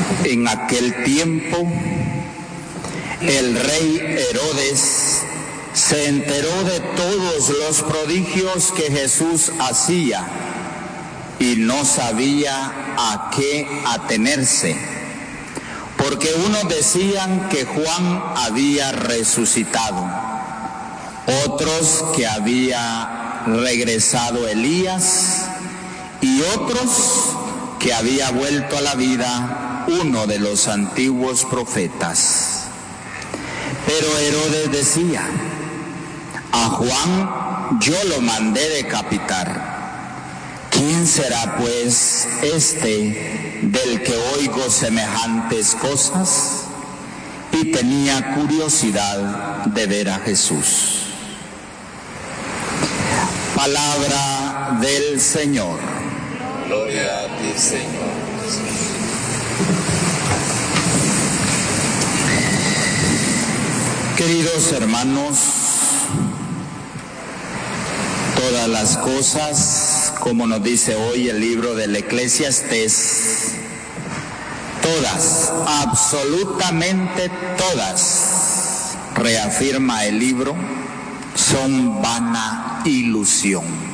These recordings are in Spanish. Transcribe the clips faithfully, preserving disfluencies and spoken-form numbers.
En aquel tiempo, el rey Herodes se enteró de todos los prodigios que Jesús hacía y no sabía a qué atenerse, porque unos decían que Juan había resucitado, otros que había regresado Elías y otros que había vuelto a la vida uno de los antiguos profetas. Pero Herodes decía: a Juan yo lo mandé decapitar. ¿Quién será pues este del que oigo semejantes cosas? Y tenía curiosidad de ver a Jesús. Palabra del Señor. Gloria a ti, Señor. Queridos hermanos, todas las cosas, como nos dice hoy el libro del Eclesiastés, todas, absolutamente todas, reafirma el libro, son vana ilusión.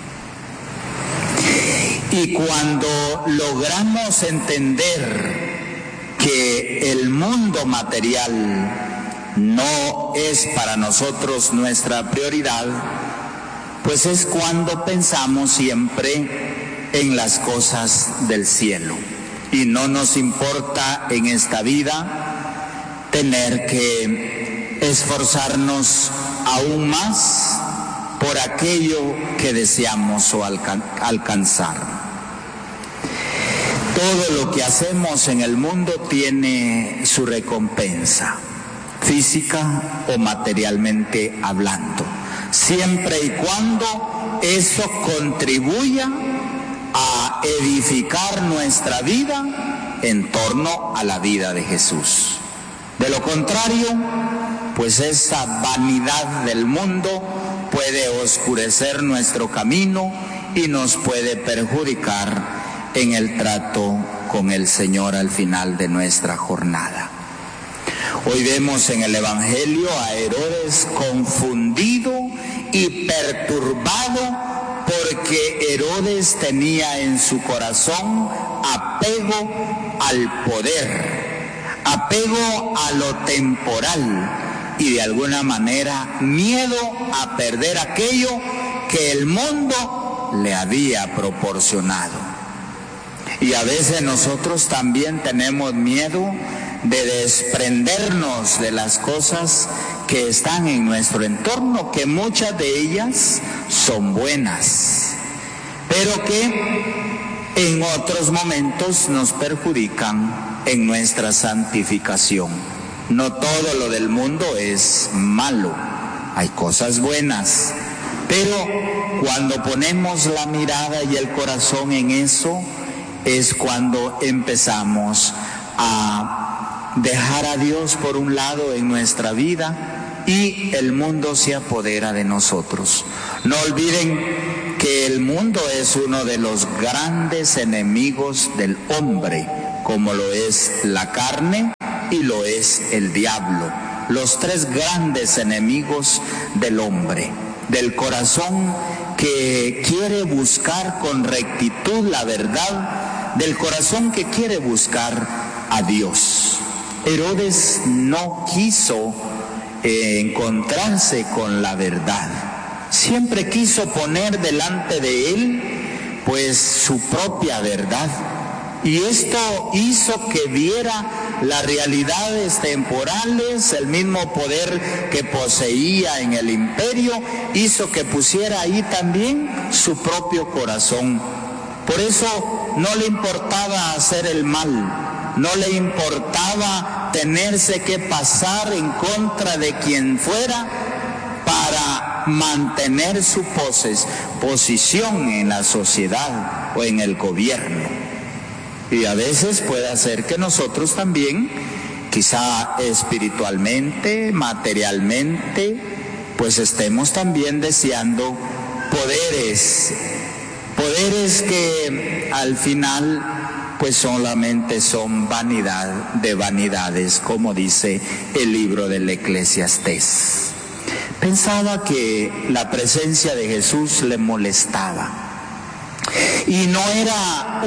Y cuando logramos entender que el mundo material no es para nosotros nuestra prioridad, pues es cuando pensamos siempre en las cosas del cielo. Y no nos importa en esta vida tener que esforzarnos aún más por aquello que deseamos o alcan- alcanzar. Todo lo que hacemos en el mundo tiene su recompensa, física o materialmente hablando, siempre y cuando eso contribuya a edificar nuestra vida en torno a la vida de Jesús. De lo contrario, pues esa vanidad del mundo puede oscurecer nuestro camino y nos puede perjudicar en el trato con el Señor al final de nuestra jornada. Hoy vemos en el Evangelio a Herodes confundido y perturbado porque Herodes tenía en su corazón apego al poder, apego a lo temporal y de alguna manera miedo a perder aquello que el mundo le había proporcionado. Y a veces nosotros también tenemos miedo de desprendernos de las cosas que están en nuestro entorno, que muchas de ellas son buenas, pero que en otros momentos nos perjudican en nuestra santificación. No todo lo del mundo es malo, hay cosas buenas, pero cuando ponemos la mirada y el corazón en eso, es cuando empezamos a dejar a Dios por un lado en nuestra vida y el mundo se apodera de nosotros. No olviden que el mundo es uno de los grandes enemigos del hombre, como lo es la carne y lo es el diablo. Los tres grandes enemigos del hombre, del corazón que quiere buscar con rectitud la verdad, del corazón que quiere buscar a Dios. Herodes no quiso eh, encontrarse con la verdad. Siempre quiso poner delante de él, pues, su propia verdad. Y esto hizo que viera las realidades temporales, el mismo poder que poseía en el imperio, hizo que pusiera ahí también su propio corazón. Por eso no le importaba hacer el mal, no le importaba tenerse que pasar en contra de quien fuera para mantener su poses, posición en la sociedad o en el gobierno. Y a veces puede hacer que nosotros también, quizá espiritualmente, materialmente, pues estemos también deseando poderes, poderes que al final pues solamente son vanidad de vanidades, como dice el libro del Eclesiastés. Pensaba que la presencia de Jesús le molestaba. Y no era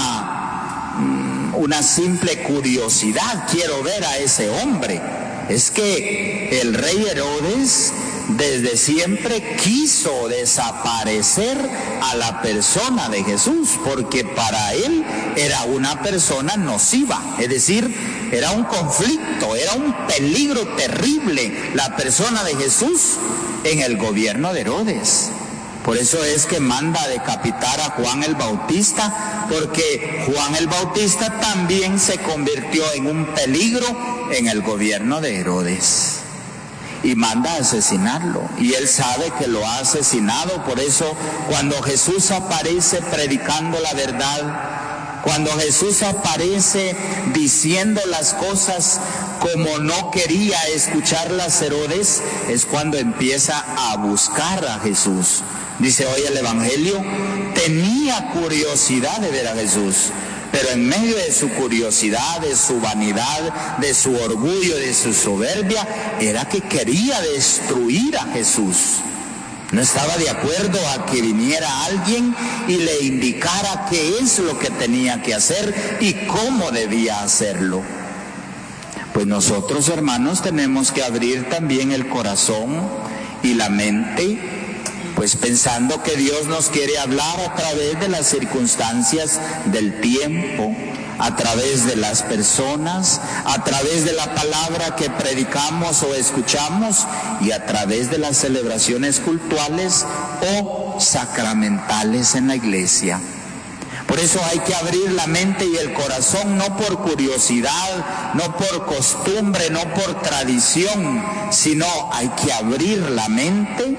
una, una simple curiosidad, quiero ver a ese hombre. Es que el rey Herodes desde siempre quiso desaparecer a la persona de Jesús, porque para él era una persona nociva, es decir, era un conflicto, era un peligro terrible la persona de Jesús en el gobierno de Herodes. Por eso es que manda a decapitar a Juan el Bautista, porque Juan el Bautista también se convirtió en un peligro en el gobierno de Herodes. Y manda a asesinarlo, y él sabe que lo ha asesinado. Por eso cuando Jesús aparece predicando la verdad, cuando Jesús aparece diciendo las cosas como no quería escucharlas Herodes, es cuando empieza a buscar a Jesús. Dice hoy el Evangelio, tenía curiosidad de ver a Jesús, pero en medio de su curiosidad, de su vanidad, de su orgullo, de su soberbia, era que quería destruir a Jesús. No estaba de acuerdo a que viniera alguien y le indicara qué es lo que tenía que hacer y cómo debía hacerlo. Pues nosotros, hermanos, tenemos que abrir también el corazón y la mente, pues pensando que Dios nos quiere hablar a través de las circunstancias del tiempo, a través de las personas, a través de la palabra que predicamos o escuchamos y a través de las celebraciones cultuales o sacramentales en la iglesia. Por eso hay que abrir la mente y el corazón, no por curiosidad, no por costumbre, no por tradición, sino hay que abrir la mente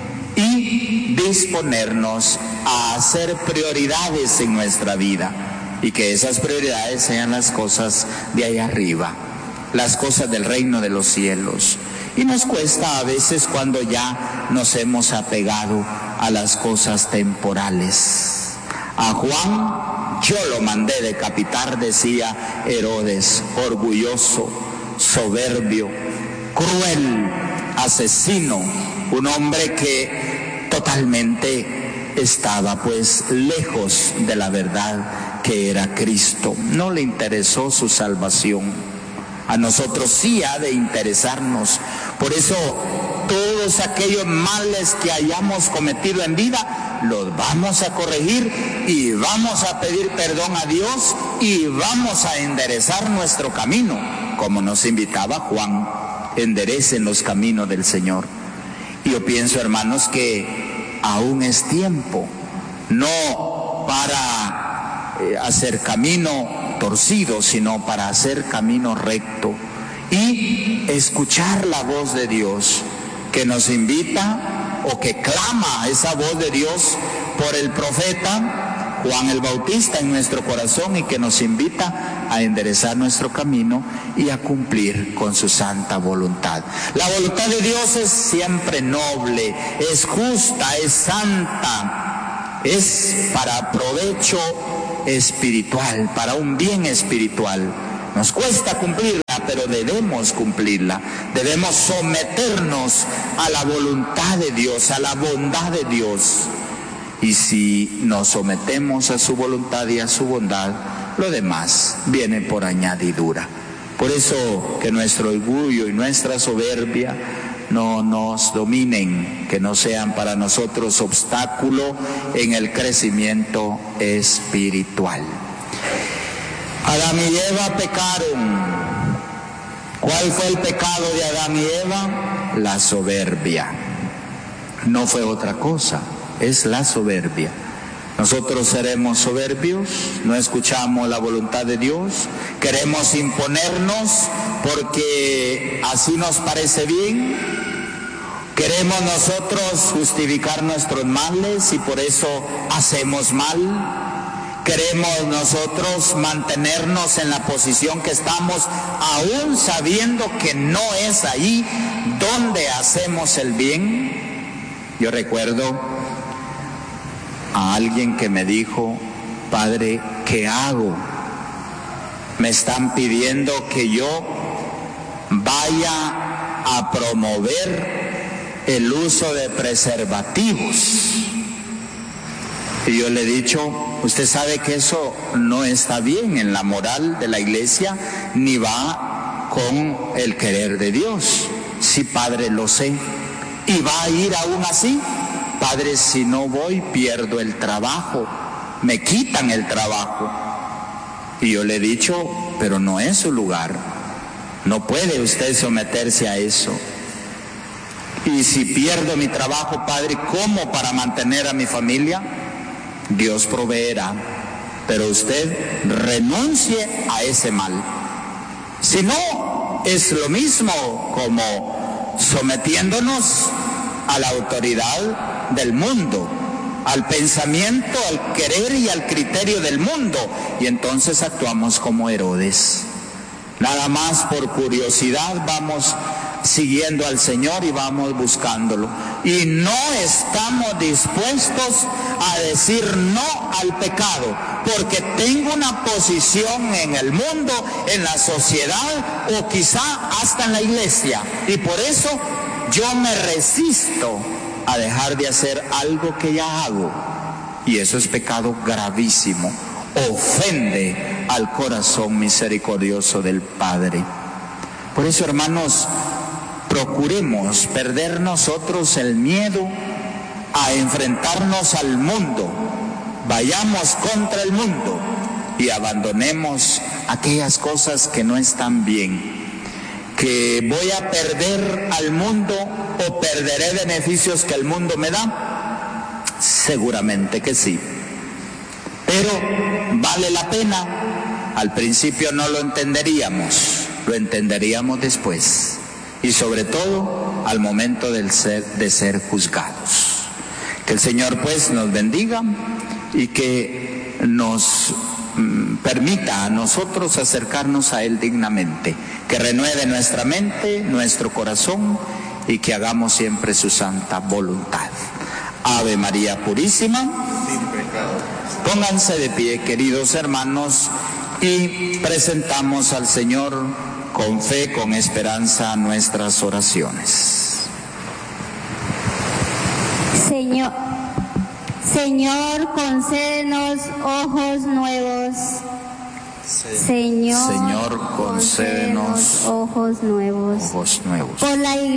y disponernos a hacer prioridades en nuestra vida, y que esas prioridades sean las cosas de allá arriba, las cosas del reino de los cielos. Y nos cuesta a veces cuando ya nos hemos apegado a las cosas temporales. A Juan yo lo mandé decapitar, decía Herodes, orgulloso, soberbio, cruel, asesino, un hombre que totalmente estaba pues lejos de la verdad que era Cristo. No le interesó su salvación. A nosotros sí ha de interesarnos. Por eso todos aquellos males que hayamos cometido en vida los vamos a corregir y vamos a pedir perdón a Dios y vamos a enderezar nuestro camino, como nos invitaba Juan: enderecen los caminos del Señor. Y yo pienso, hermanos, que aún es tiempo, no para eh, hacer camino torcido, sino para hacer camino recto y escuchar la voz de Dios que nos invita, o que clama esa voz de Dios por el profeta Juan el Bautista en nuestro corazón, y que nos invita a enderezar nuestro camino y a cumplir con su santa voluntad. La voluntad de Dios es siempre noble, es justa, es santa, es para provecho espiritual, para un bien espiritual. Nos cuesta cumplirla, pero debemos cumplirla. Debemos someternos a la voluntad de Dios, a la bondad de Dios. Y si nos sometemos a su voluntad y a su bondad, lo demás viene por añadidura. Por eso que nuestro orgullo y nuestra soberbia no nos dominen, que no sean para nosotros obstáculo en el crecimiento espiritual. Adán y Eva pecaron. ¿Cuál fue el pecado de Adán y Eva? La soberbia. No fue otra cosa, es la soberbia. Nosotros seremos soberbios, no escuchamos la voluntad de Dios, queremos imponernos porque así nos parece bien, queremos nosotros justificar nuestros males y por eso hacemos mal. Queremos nosotros mantenernos en la posición que estamos, aún sabiendo que no es ahí donde hacemos el bien. Yo recuerdo a alguien que me dijo: Padre, ¿qué hago me están pidiendo que yo vaya a promover el uso de preservativos. Y yo le he dicho, usted sabe que eso no está bien en la moral de la iglesia, ni va con el querer de Dios. Sí, padre, lo sé. ¿Y va a ir aún así? Padre, si no voy, pierdo el trabajo, me quitan el trabajo. Y yo le he dicho, pero no es su lugar, no puede usted someterse a eso. Y si pierdo mi trabajo, padre, ¿cómo para mantener a mi familia? Dios proveerá, pero usted renuncie a ese mal. Si no, es lo mismo como sometiéndonos a la autoridad del mundo, al pensamiento, al querer y al criterio del mundo, y entonces actuamos como Herodes. Nada más por curiosidad vamos siguiendo al Señor y vamos buscándolo, y no estamos dispuestos a decir no al pecado, porque tengo una posición en el mundo, en la sociedad o quizá hasta en la iglesia, y por eso yo me resisto a dejar de hacer algo que ya hago, y eso es pecado gravísimo, ofende al corazón misericordioso del Padre. Por eso, hermanos, procuremos perder nosotros el miedo a enfrentarnos al mundo, vayamos contra el mundo y abandonemos aquellas cosas que no están bien. ¿Que voy a perder al mundo o perderé beneficios que el mundo me da? Seguramente que sí, pero vale la pena. Al principio no lo entenderíamos, lo entenderíamos después, y sobre todo al momento del ser, de ser juzgados. Que el Señor pues nos bendiga y que nos mm, permita a nosotros acercarnos a Él dignamente, que renueve nuestra mente, nuestro corazón, y que hagamos siempre su santa voluntad. Ave María Purísima. Sin pecado. Pónganse de pie, queridos hermanos, y presentamos al Señor con fe, con esperanza, nuestras oraciones. Señor, Señor, concédenos ojos nuevos. Señor, Señor, concédenos ojos nuevos. ojos nuevos. Por la